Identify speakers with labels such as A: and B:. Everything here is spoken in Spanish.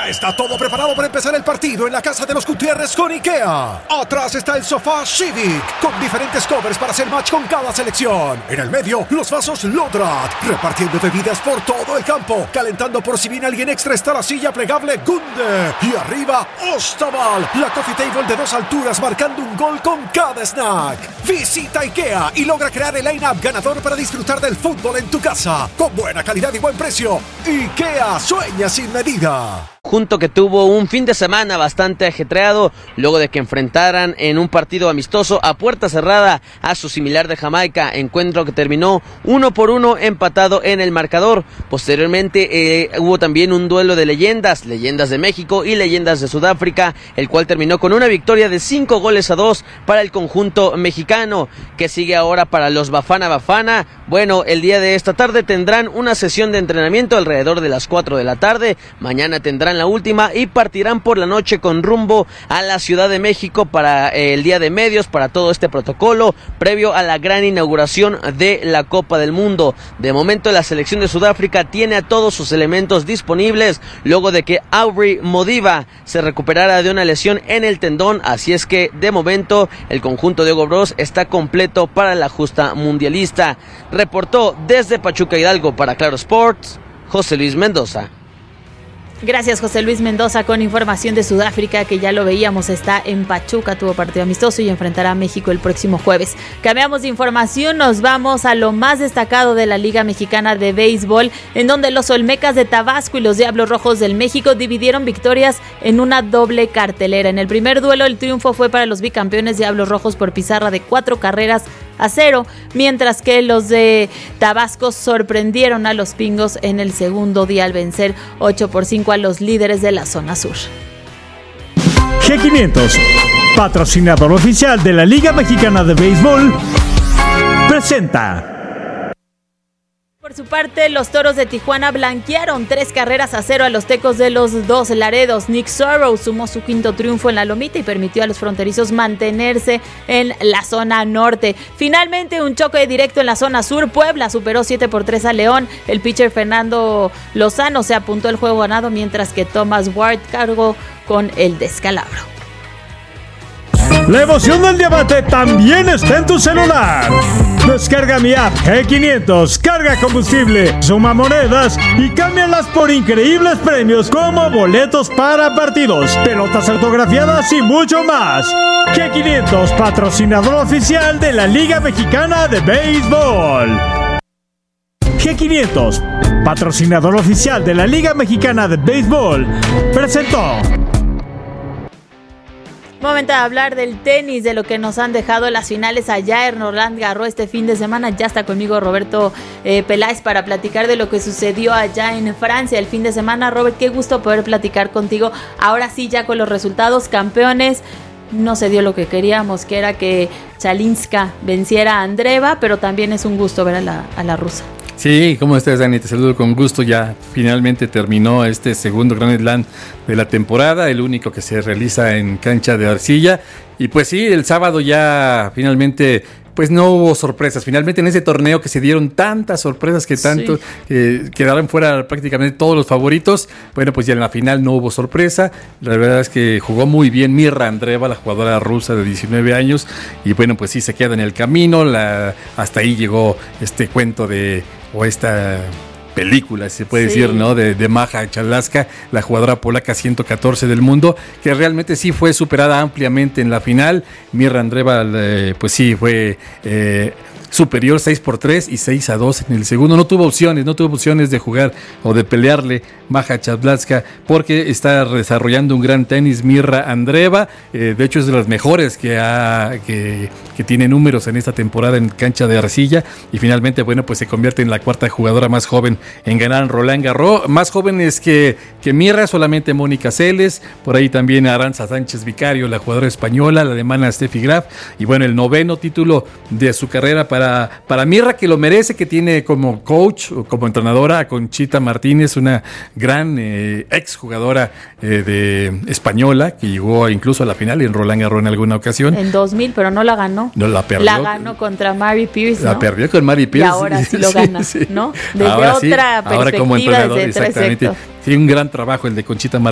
A: Ya está todo preparado para empezar el partido en la casa de los Gutiérrez con IKEA. Atrás está el sofá Civic, con diferentes covers para hacer match con cada selección. En el medio, los vasos Lodrat, repartiendo bebidas por todo el campo. Calentando por si viene alguien extra está la silla plegable Gunde. Y arriba, Ostaval, la coffee table de 2 alturas marcando un gol con cada snack. Visita IKEA y logra crear el line-up ganador para disfrutar del fútbol en tu casa. Con buena calidad y buen precio. IKEA, sueña sin medida.
B: Conjunto que tuvo un fin de semana bastante ajetreado luego de que enfrentaran en un partido amistoso a puerta cerrada a su similar de Jamaica, encuentro que terminó 1-1 empatado en el marcador. Posteriormente hubo también un duelo de leyendas de México y leyendas de Sudáfrica, el cual terminó con una victoria de 5-2 para el conjunto mexicano, que sigue ahora para los Bafana Bafana. Bueno, el día de esta tarde tendrán una sesión de entrenamiento alrededor de las 4 de la tarde, mañana tendrán la última y partirán por la noche con rumbo a la Ciudad de México para el Día de Medios, para todo este protocolo previo a la gran inauguración de la Copa del Mundo. De momento la selección de Sudáfrica tiene a todos sus elementos disponibles luego de que Aubrey Modiba se recuperara de una lesión en el tendón, así es que de momento el conjunto de Hugo Bros está completo para la justa mundialista. Reportó desde Pachuca Hidalgo para Claro Sports, José Luis Mendoza.
C: Gracias, José Luis Mendoza, con información de Sudáfrica, que ya lo veíamos, está en Pachuca, tuvo partido amistoso y enfrentará a México el próximo jueves. Cambiamos de información, nos vamos a lo más destacado de la Liga Mexicana de Béisbol, en donde los Olmecas de Tabasco y los Diablos Rojos del México dividieron victorias en una doble cartelera. En el primer duelo, el triunfo fue para los bicampeones Diablos Rojos por pizarra de 4-0, mientras que los de Tabasco sorprendieron a los Pingos en el segundo día al vencer 8-5 a los líderes de la zona sur.
D: G500, patrocinador oficial de la Liga Mexicana de Béisbol, presenta.
C: Por su parte, los Toros de Tijuana blanquearon 3-0 a los Tecos de los Dos Laredos. Nick Sorrow sumó su quinto triunfo en la lomita y permitió a los fronterizos mantenerse en la zona norte. Finalmente, un choque directo en la zona sur. Puebla superó 7-3 a León. El pitcher Fernando Lozano se apuntó el juego ganado, mientras que Thomas Ward cargó con el descalabro.
D: La emoción del debate también está en tu celular. Descarga mi app G500, carga combustible, suma monedas y cámbialas por increíbles premios como boletos para partidos, pelotas autografiadas y mucho más. G500, patrocinador oficial de la Liga Mexicana de Béisbol. G500, patrocinador oficial de la Liga Mexicana de Béisbol, presentó.
C: Momento de hablar del tenis, de lo que nos han dejado las finales allá en Roland Garros este fin de semana. Ya está conmigo Roberto Peláez para platicar de lo que sucedió allá en Francia el fin de semana. Robert, qué gusto poder platicar contigo. Ahora sí, ya con los resultados, campeones. No se dio lo que queríamos, que era que Chalinska venciera a Andreeva, pero también es un gusto ver a la rusa.
E: Sí, ¿cómo estás, Dani? Te saludo con gusto. Ya finalmente terminó este segundo Grand Slam de la temporada, el único que se realiza en cancha de arcilla. Y pues sí, el sábado ya finalmente pues no hubo sorpresas. Finalmente en ese torneo que se dieron tantas sorpresas que tanto quedaron fuera prácticamente todos los favoritos. Bueno, pues ya en la final no hubo sorpresa. La verdad es que jugó muy bien Mirra Andreeva, la jugadora rusa de 19 años. Y bueno, pues sí se queda en el camino. Hasta ahí llegó este cuento esta película, si se puede decir, ¿no? De Maja Chalaska, la jugadora polaca 114 del mundo, que realmente sí fue superada ampliamente en la final. Mirra Andreeva, pues sí, fue superior 6-3 y 6-2 en el segundo. No tuvo opciones de jugar o de pelearle Maja Chalaska, porque está desarrollando un gran tenis Mirra Andreeva. De hecho es de las mejores que tiene números en esta temporada en cancha de arcilla, y finalmente, bueno, pues se convierte en la cuarta jugadora más joven en ganar Roland Garros. Más jóvenes que Mirra, solamente Mónica Seles, por ahí también Arantxa Sánchez Vicario, la jugadora española, la alemana Steffi Graf, y bueno, el 9º título de su carrera para Mirra, que lo merece, que tiene como coach o como entrenadora a Conchita Martínez, una gran ex jugadora de española, que llegó incluso a la final en Roland Garros en alguna ocasión.
C: En 2000, pero no la ganó.
E: No la perdió.
C: La ganó contra Mary Pierce, ¿no?
E: La perdió con Mary Pierce.
C: Y ahora sí lo gana, sí. ¿No? Desde
E: ahora
C: otra perspectiva,
E: ahora como entrenador,
C: desde
E: exactamente. Sí, un gran trabajo el de Conchita Martínez.